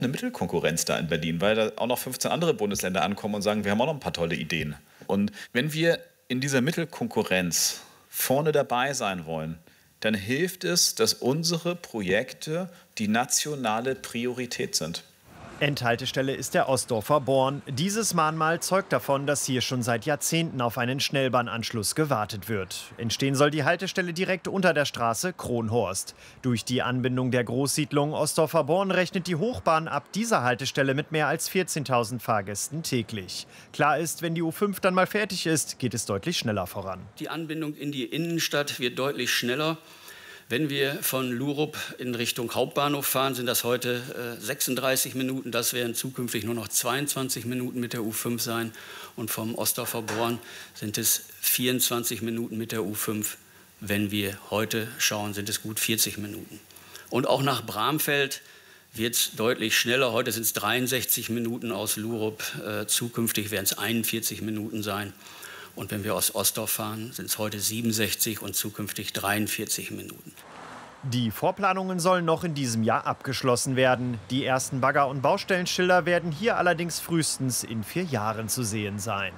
eine Mittelkonkurrenz da in Berlin, weil da auch noch 15 andere Bundesländer ankommen und sagen, wir haben auch noch ein paar tolle Ideen. Und wenn wir in dieser Mittelkonkurrenz vorne dabei sein wollen, dann hilft es, dass unsere Projekte die nationale Priorität sind. Endhaltestelle ist der Ostdorfer Born. Dieses Mahnmal zeugt davon, dass hier schon seit Jahrzehnten auf einen Schnellbahnanschluss gewartet wird. Entstehen soll die Haltestelle direkt unter der Straße Kronhorst. Durch die Anbindung der Großsiedlung Ostdorfer Born rechnet die Hochbahn ab dieser Haltestelle mit mehr als 14.000 Fahrgästen täglich. Klar ist, wenn die U5 dann mal fertig ist, geht es deutlich schneller voran. Die Anbindung in die Innenstadt wird deutlich schneller. Wenn wir von Lurup in Richtung Hauptbahnhof fahren, sind das heute 36 Minuten. Das werden zukünftig nur noch 22 Minuten mit der U5 sein. Und vom Ostdorfer Born sind es 24 Minuten mit der U5. Wenn wir heute schauen, sind es gut 40 Minuten. Und auch nach Bramfeld wird es deutlich schneller. Heute sind es 63 Minuten aus Lurup. Zukünftig werden es 41 Minuten sein. Und wenn wir aus Ostdorf fahren, sind es heute 67 und zukünftig 43 Minuten. Die Vorplanungen sollen noch in diesem Jahr abgeschlossen werden. Die ersten Bagger- und Baustellenschilder werden hier allerdings frühestens in 4 Jahren zu sehen sein.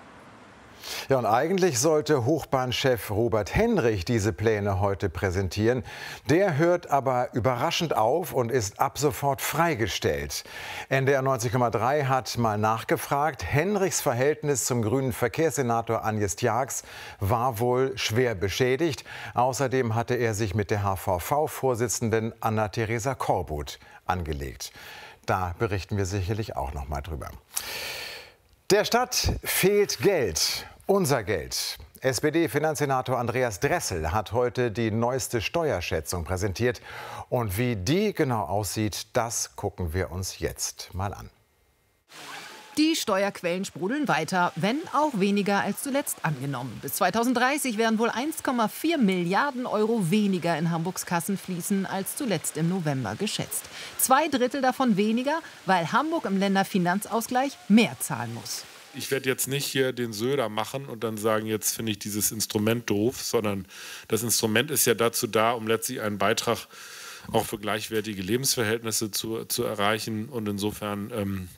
Ja, und eigentlich sollte Hochbahnchef Robert Henrich diese Pläne heute präsentieren. Der hört aber überraschend auf und ist ab sofort freigestellt. NDR 90,3 hat mal nachgefragt. Henrichs Verhältnis zum grünen Verkehrssenator Agnes Tjax war wohl schwer beschädigt. Außerdem hatte er sich mit der HVV-Vorsitzenden Anna-Theresa Korbuth angelegt. Da berichten wir sicherlich auch noch mal drüber. Der Stadt fehlt Geld. Unser Geld. SPD-Finanzsenator Andreas Dressel hat heute die neueste Steuerschätzung präsentiert. Und wie die genau aussieht, das gucken wir uns jetzt mal an. Die Steuerquellen sprudeln weiter, wenn auch weniger als zuletzt angenommen. Bis 2030 werden wohl 1,4 Milliarden Euro weniger in Hamburgs Kassen fließen als zuletzt im November geschätzt. 2/3 davon weniger, weil Hamburg im Länderfinanzausgleich mehr zahlen muss. Ich werde jetzt nicht hier den Söder machen und dann sagen, jetzt finde ich dieses Instrument doof, sondern das Instrument ist ja dazu da, um letztlich einen Beitrag auch für gleichwertige Lebensverhältnisse zu erreichen. Und insofern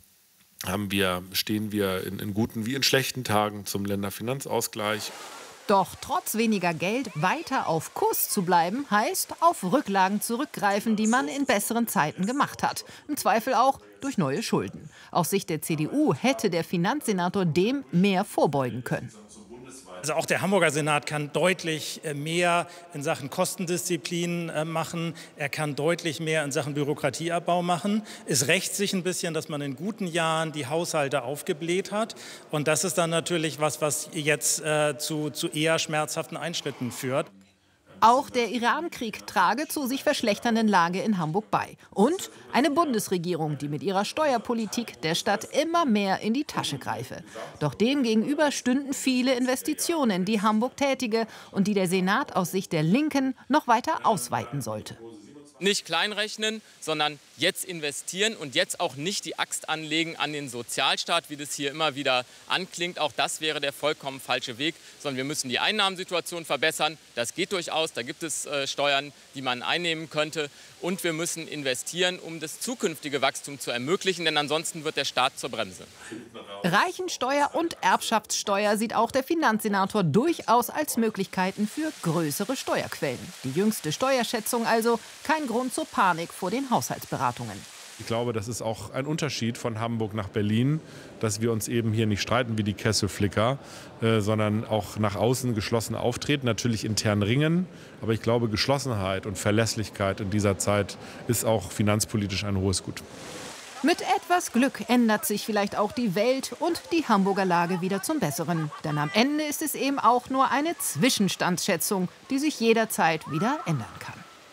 stehen wir in guten wie in schlechten Tagen zum Länderfinanzausgleich. Doch trotz weniger Geld weiter auf Kurs zu bleiben, heißt auf Rücklagen zurückgreifen, die man in besseren Zeiten gemacht hat. Im Zweifel auch durch neue Schulden. Aus Sicht der CDU hätte der Finanzsenator dem mehr vorbeugen können. Also auch der Hamburger Senat kann deutlich mehr in Sachen Kostendisziplin machen. Er kann deutlich mehr in Sachen Bürokratieabbau machen. Es rächt sich ein bisschen, dass man in guten Jahren die Haushalte aufgebläht hat. Und das ist dann natürlich was jetzt zu eher schmerzhaften Einschnitten führt. Auch der Iran-Krieg trage zur sich verschlechternden Lage in Hamburg bei. Und eine Bundesregierung, die mit ihrer Steuerpolitik der Stadt immer mehr in die Tasche greife. Doch dem gegenüber stünden viele Investitionen, die Hamburg tätige und die der Senat aus Sicht der Linken noch weiter ausweiten sollte. Nicht kleinrechnen, sondern jetzt investieren und jetzt auch nicht die Axt anlegen an den Sozialstaat, wie das hier immer wieder anklingt. Auch das wäre der vollkommen falsche Weg, sondern wir müssen die Einnahmensituation verbessern. Das geht durchaus, da gibt es Steuern, die man einnehmen könnte. Und wir müssen investieren, um das zukünftige Wachstum zu ermöglichen, denn ansonsten wird der Staat zur Bremse. Reichensteuer und Erbschaftssteuer sieht auch der Finanzsenator durchaus als Möglichkeiten für größere Steuerquellen. Die jüngste Steuerschätzung also kein Grund zur Panik vor den Haushaltsberatungen. Ich glaube, das ist auch ein Unterschied von Hamburg nach Berlin, dass wir uns eben hier nicht streiten wie die Kesselflicker, sondern auch nach außen geschlossen auftreten, natürlich intern ringen. Aber ich glaube, Geschlossenheit und Verlässlichkeit in dieser Zeit ist auch finanzpolitisch ein hohes Gut. Mit etwas Glück ändert sich vielleicht auch die Welt und die Hamburger Lage wieder zum Besseren. Denn am Ende ist es eben auch nur eine Zwischenstandsschätzung, die sich jederzeit wieder ändern kann.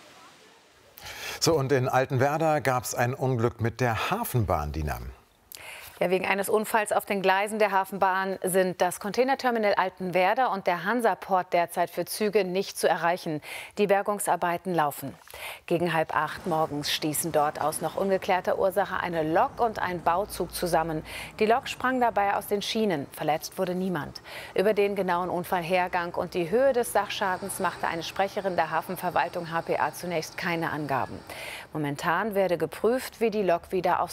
So, und in Altenwerder gab es ein Unglück mit der Hafenbahn, Dina. Ja, wegen eines Unfalls auf den Gleisen der Hafenbahn sind das Containerterminal Altenwerder und der Hansa-Port derzeit für Züge nicht zu erreichen. Die Bergungsarbeiten laufen. Gegen 7:30 morgens stießen dort aus noch ungeklärter Ursache eine Lok und ein Bauzug zusammen. Die Lok sprang dabei aus den Schienen. Verletzt wurde niemand. Über den genauen Unfallhergang und die Höhe des Sachschadens machte eine Sprecherin der Hafenverwaltung HPA zunächst keine Angaben. Momentan werde geprüft, wie die Lok wieder aufs